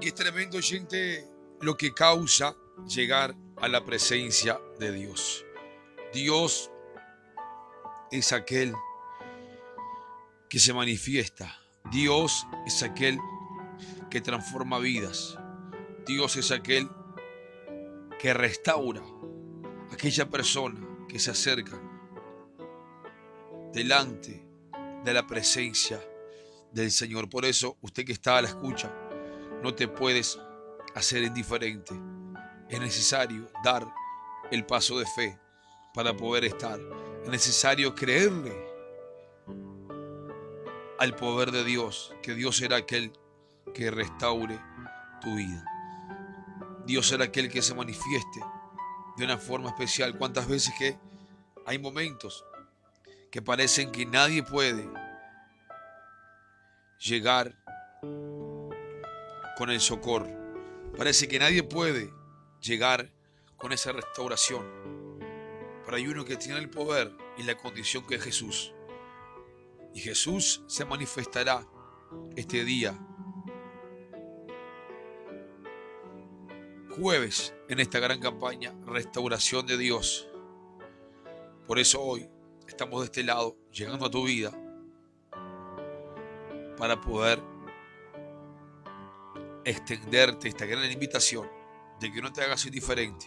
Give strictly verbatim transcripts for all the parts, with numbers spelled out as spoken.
Y es tremendo, gente, lo que causa llegar a la presencia de Dios. Dios es aquel que se manifiesta. Dios es aquel que transforma vidas. Dios es aquel que restaura a aquella persona que se acerca delante de la presencia del Señor. Por eso, usted que está a la escucha, no te puedes hacer indiferente. Es necesario dar el paso de fe para poder estar. Es necesario creerle al poder de Dios, que Dios será aquel que restaure tu vida. Dios será aquel que se manifieste de una forma especial. ¿Cuántas veces que hay momentos que parecen que nadie puede llegar con el socorro? Parece que nadie puede llegar con esa restauración. Pero hay uno que tiene el poder y la condición, que es Jesús. Y Jesús se manifestará este día jueves en esta gran campaña Restauración de Dios. Por eso hoy estamos de este lado, llegando a tu vida, para poder extenderte esta gran invitación de que no te hagas indiferente.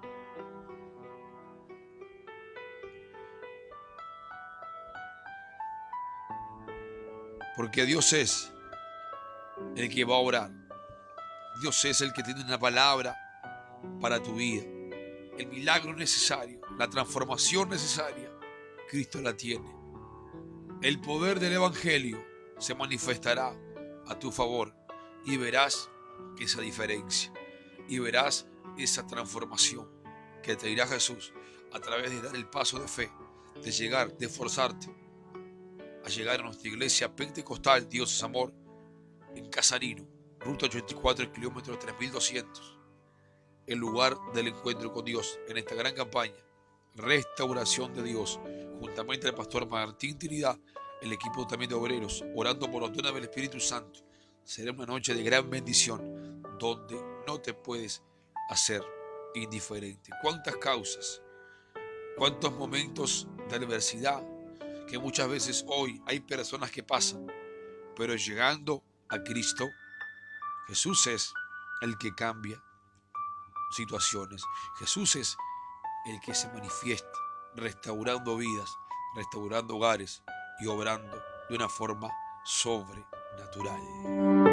Porque Dios es el que va a orar. Dios es el que tiene una palabra para tu vida. El milagro necesario, la transformación necesaria, Cristo la tiene. El poder del Evangelio se manifestará a tu favor y verás esa diferencia y verás esa transformación que te dirá Jesús a través de dar el paso de fe, de llegar, de esforzarte a llegar a nuestra iglesia pentecostal Dios es Amor en Casarino, ruta ochenta y cuatro, kilómetro tres mil doscientos, el lugar del encuentro con Dios en esta gran campaña Restauración de Dios, juntamente al pastor Martín Trinidad, el equipo también de obreros, orando por los dones del Espíritu Santo. Será una noche de gran bendición donde no te puedes hacer indiferente. ¿Cuántas causas? ¿Cuántos momentos de adversidad que muchas veces hoy hay personas que pasan? Pero llegando a Cristo, Jesús es el que cambia situaciones. Jesús es el que se manifiesta, restaurando vidas, restaurando hogares y obrando de una forma sobrenatural.